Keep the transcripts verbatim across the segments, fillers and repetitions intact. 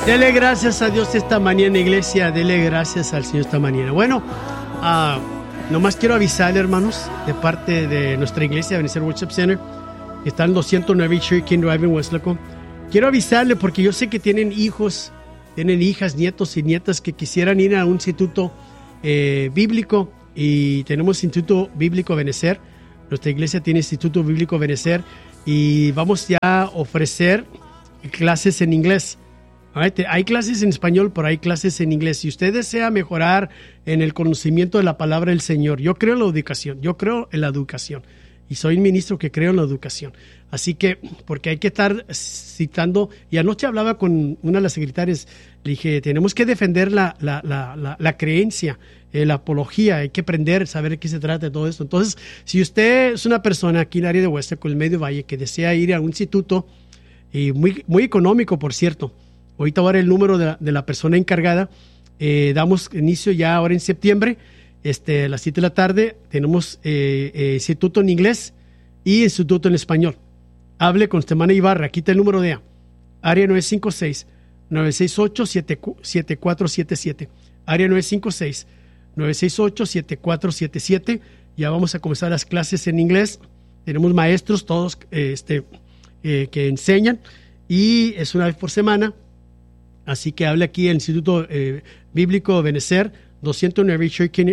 Dele gracias a Dios esta mañana, iglesia. Dele gracias al Señor esta mañana. Bueno, uh, nomás quiero avisarle, hermanos, de parte de nuestra iglesia, Ebenezer Worship Center, que está en doscientos nueve Cherry King Drive en Westlaco. Quiero avisarle porque yo sé que tienen hijos, tienen hijas, nietos y nietas que quisieran ir a un instituto eh, bíblico, y tenemos Instituto Bíblico Ebenezer. Nuestra iglesia tiene Instituto Bíblico Ebenezer y vamos ya a ofrecer clases en inglés. Hay clases en español, pero hay clases en inglés. Si usted desea mejorar en el conocimiento de la palabra del Señor, yo creo en la educación, yo creo en la educación. Y soy un ministro que creo en la educación. Así que, porque hay que estar citando, y anoche hablaba con una de las secretarias, le dije, tenemos que defender la, la, la, la, la creencia, eh, la apología, hay que aprender, saber de qué se trata de todo esto. Entonces, si usted es una persona aquí en el área de Westlaco, el Medio Valle, que desea ir a un instituto, y muy, muy económico, por cierto, ahorita voy a dar el número de la, de la persona encargada. Eh, damos inicio ya ahora en septiembre, este, a las siete de la tarde. Tenemos eh, eh, instituto en inglés y instituto en español. Hable con Semana Ibarra. Aquí está el número de A. Área nueve cinco seis, nueve seis ocho, siete cuatro siete siete. Área nueve cinco seis, nueve seis ocho, siete cuatro siete siete. Ya vamos a comenzar las clases en inglés. Tenemos maestros todos eh, este, eh, que enseñan. Y es una vez por semana. Así que hable aquí en el Instituto eh, Bíblico Ebenezer, doscientos nueve Cherry King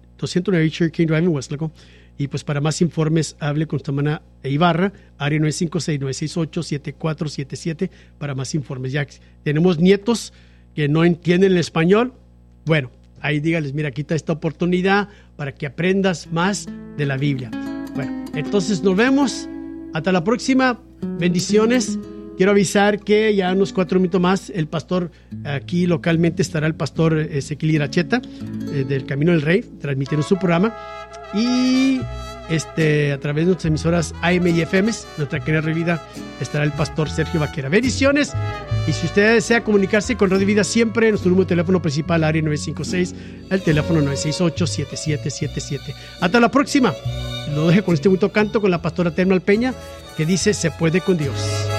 Drive en Westlaco. Y pues para más informes, hable con Semana Ibarra, área nueve cinco seis, nueve seis ocho, siete cuatro siete siete, para más informes. Ya tenemos nietos que no entienden el español. Bueno, ahí dígales, mira, aquí está esta oportunidad para que aprendas más de la Biblia. Bueno, entonces nos vemos. Hasta la próxima. Bendiciones. Quiero avisar que ya unos cuatro minutos más el pastor, aquí localmente estará el pastor Ezequiel Iracheta eh, del Camino del Rey, transmitiendo su programa. Y este, a través de nuestras emisoras A M y F M, nuestra querida Radio Vida, estará el pastor Sergio Vaquera. Bendiciones. Y si usted desea comunicarse con Radio Vida siempre, nuestro número de teléfono principal, área nueve cinco seis, el teléfono nueve seis ocho, siete siete siete siete. Hasta la próxima. Lo dejo con este bonito canto con la pastora Termal Peña, que dice: se puede con Dios.